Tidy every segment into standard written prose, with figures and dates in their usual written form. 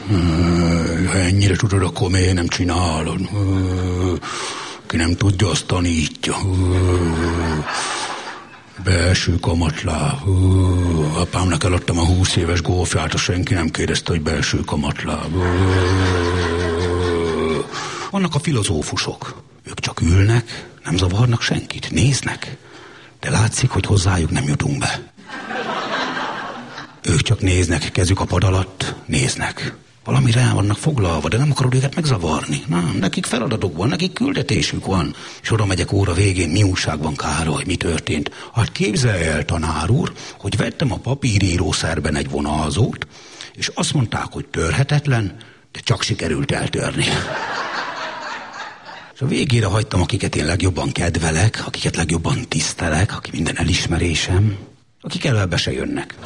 Ha ennyire tudod, akkor miért nem csinálod? Ki nem tudja, azt tanítja. Belső kamatláb. Apámnak eladtam a 20 éves golfját, azt senki nem kérdezte, hogy belső kamatláb. Vannak a filozófusok. Ők csak ülnek, nem zavarnak senkit, néznek. De látszik, hogy hozzájuk nem jutunk be. Ők csak néznek, kezük a pad alatt, néznek. Valami rá vannak foglalva, de nem akarod őket megzavarni. Nem, nekik feladatuk van, nekik küldetésük van. És oda megyek óra végén, mi újság van, Károly, mi történt? Hát képzelj el, tanár úr, hogy vettem a papírírószerben egy vonalzót, és azt mondták, hogy törhetetlen, de csak sikerült eltörni. És a végére hagytam, akiket én legjobban kedvelek, akiket legjobban tisztelek, aki minden elismerésem, akik elől be se jönnek.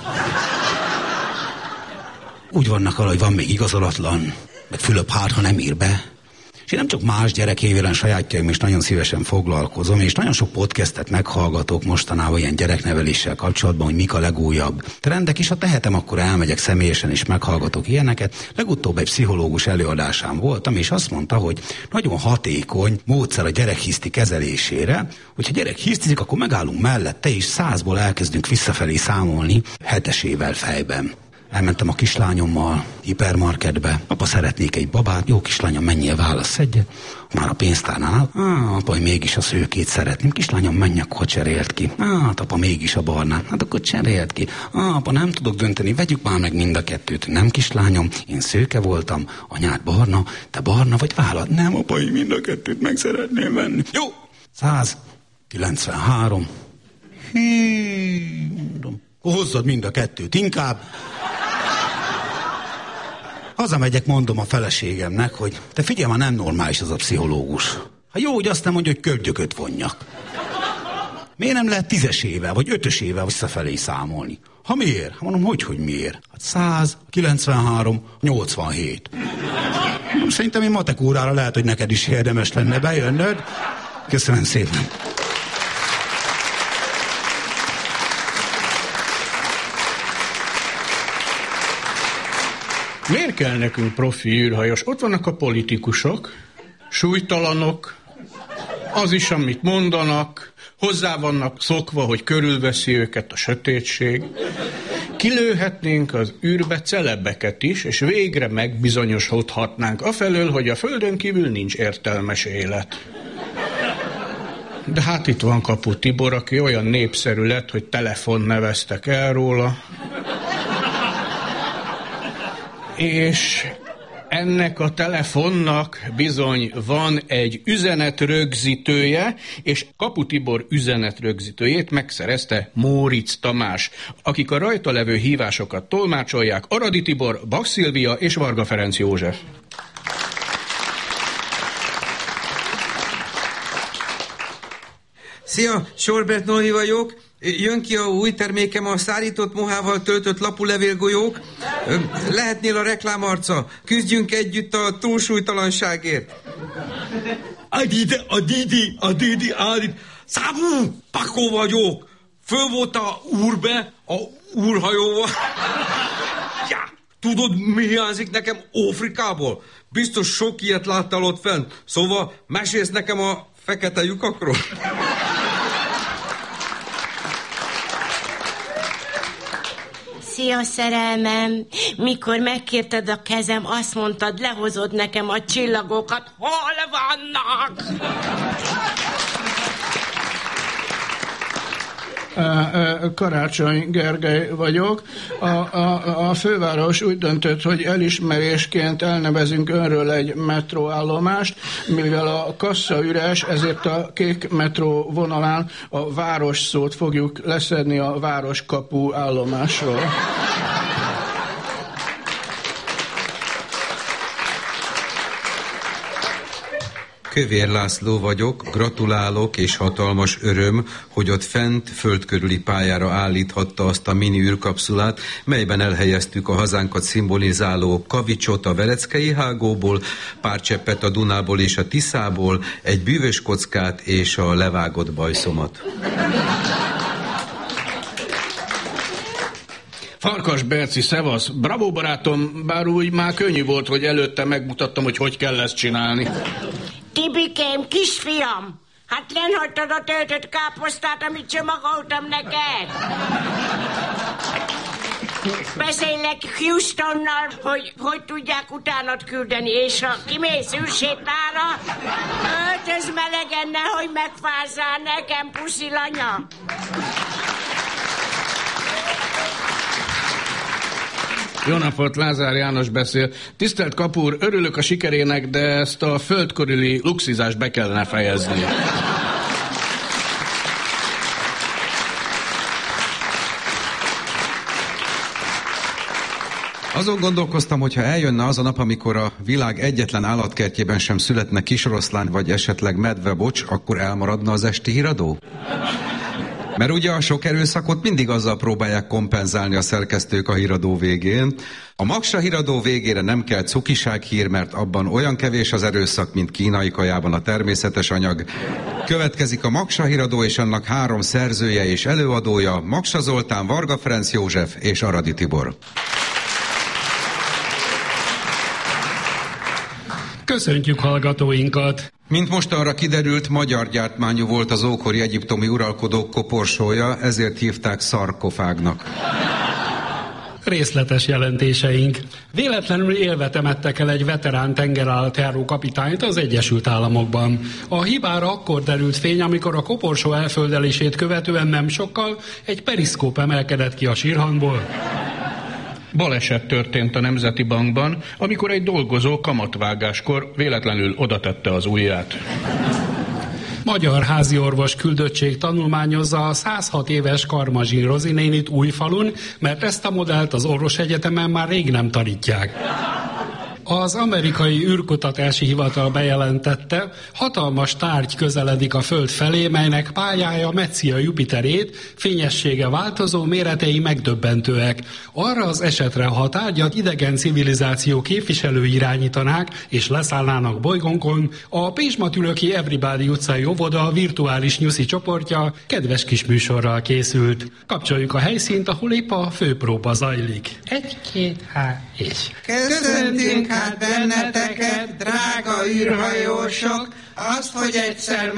Úgy vannak vele, hogy van még igazolatlan, meg Fülöp ha nem ír be. És én nem csak más gyerekével, hanem sajátjaim is nagyon szívesen foglalkozom, és nagyon sok podcastet meghallgatok mostanában ilyen gyerekneveléssel kapcsolatban, hogy mik a legújabb trendek, és ha tehetem, akkor elmegyek személyesen és meghallgatok ilyeneket. Legutóbb egy pszichológus előadásán voltam, és azt mondta, hogy nagyon hatékony módszer a gyerekhiszti kezelésére, hogyha gyerek hisztizik, akkor megállunk mellette, és 100-ból elkezdünk visszafelé számolni 7-esével fejben. Elmentem a kislányommal hipermarketbe. Apa, szeretnék egy babát. Jó kislányom, menjél, válasz egyet. Már a pénztárnál. Apa, mégis a szőkét szeretném. Kislányom, menj, akkor cserélt ki. Hát, apa, mégis a barnát. Hát akkor cserélt ki. Apa, nem tudok dönteni, vegyük már meg mind a kettőt. Nem, kislányom, én szőke voltam, anyád barna, te barna vagy vállad. Nem, apa, én mind a kettőt meg szeretném venni. Jó, 193. Hozzad mind a kettőt inkább. Hazamegyek, mondom a feleségemnek, hogy te figyelj, már nem normális az a pszichológus. Ha jó, hogy azt nem mondja, hogy köldököt vonjak. Miért nem lehet 10-esével, vagy 5-ösével visszafelé számolni? Ha miért? Ha mondom, hogy miért? Hát 100, 93, 87. Szerintem én matek órára lehet, hogy neked is érdemes lenne bejönnöd. Köszönöm szépen. Miért kell nekünk profi űrhajós? Ott vannak a politikusok, súlytalanok, az is, amit mondanak, hozzá vannak szokva, hogy körülveszi őket a sötétség. Kilőhetnénk az űrbe celebeket is, és végre megbizonyosodhatnánk afelől, hogy a Földön kívül nincs értelmes élet. De hát itt van Kapu Tibor, aki olyan népszerű lett, hogy telefon neveztek el róla. És ennek a telefonnak bizony van egy üzenetrögzítője, és Kapu Tibor üzenetrögzítőjét megszerezte Móricz Tamás, akik a rajta levő hívásokat tolmácsolják: Aradi Tibor, Bach Szilvia és Varga Ferenc József. Szia, Sorbert Nolvi vagyok. Jön ki a új termékem, a szárított mohával töltött lapulevélgolyók. Lehetnél a reklámarca. Küzdjünk együtt a túlsúlytalanságért. Adidi. Szabú, Pakó vagyok. Föl volt a úrbe, a úrhajóval. Ja, tudod, mi hiányzik nekem Afrikából? Biztos sok ilyet láttál ott fent. Szóval mesélsz nekem a fekete lyukakról? Szia, szerelmem! Mikor megkérted a kezem, azt mondtad, lehozod nekem a csillagokat. Hol vannak? Karácsony Gergely vagyok. A főváros úgy döntött, hogy elismerésként elnevezünk önről egy metróállomást, mivel a kassa üres, ezért a kék metró vonalán a város szót fogjuk leszedni a Városkapu állomásról. Kövér László vagyok, gratulálok, és hatalmas öröm, hogy ott fent földkörüli pályára állíthatta azt a mini űrkapszulát, melyben elhelyeztük a hazánkat szimbolizáló kavicsot a Veleckei hágóból, pár cseppet a Dunából és a Tiszából, egy bűvös kockát és a levágott bajszomat. Farkas Berci, szevasz. Bravo, barátom, bár úgy már könnyű volt, hogy előtte megmutattam, hogy kell ezt csinálni. Tibikém, kisfiam, hát lenhagytad a töltött káposztát, amit csomagoltam neked. Beszélek Houstonnal, hogy tudják utánat küldeni, és ha kimész űrsétára, öltöz melegen, nehogy megfázzál nekem, puszilanya. Jó napot, Lázár János beszél. Tisztelt Kapúr, örülök a sikerének, de ezt a földkörüli luxizást be kellene fejezni. Azon gondolkoztam, hogy ha eljönne az a nap, amikor a világ egyetlen állatkertjében sem születne kisoroszlány, vagy esetleg medvebocs, akkor elmaradna az esti híradó? Mert ugye a sok erőszakot mindig azzal próbálják kompenzálni a szerkesztők a híradó végén. A Maksa híradó végére nem kell cukisághír, mert abban olyan kevés az erőszak, mint kínai kajában a természetes anyag. Következik a Maksa híradó és annak 3 szerzője és előadója, Maksa Zoltán, Varga Ferenc József és Aradi Tibor. Köszöntjük hallgatóinkat! Mint mostanra kiderült, magyar gyártmányú volt az ókori egyiptomi uralkodók koporsója, ezért hívták szarkofágnak. Részletes jelentéseink. Véletlenül élve temettek el egy veterán tengerállatjáró kapitányt az Egyesült Államokban. A hibára akkor derült fény, amikor a koporsó elföldelését követően nem sokkal egy periszkóp emelkedett ki a sírhanból. Baleset történt a Nemzeti Bankban, amikor egy dolgozó kamatvágáskor véletlenül odatette az ujját. Magyar háziorvos küldöttség tanulmányozza a 106 éves Karmazsin Rozi nénit Újfalun, mert ezt a modellt az orvosegyetemen már rég nem tanítják. Az amerikai űrkutatási hivatal bejelentette, hatalmas tárgy közeledik a Föld felé, melynek pályája metszi a Jupiterét, fényessége változó, méretei megdöbbentőek. Arra az esetre, ha a tárgyat idegen civilizáció képviselői irányítanák és leszállnának bolygónkon, a Pécsmatülöki Everybody utcai óvoda virtuális nyuszi csoportja kedves kis műsorral készült. Kapcsoljuk a helyszínt, ahol épp a főpróba zajlik. 1, 2, 3, és... Köszöntünk hát benneteket, drága űrhajósok, azt, hogy egyszer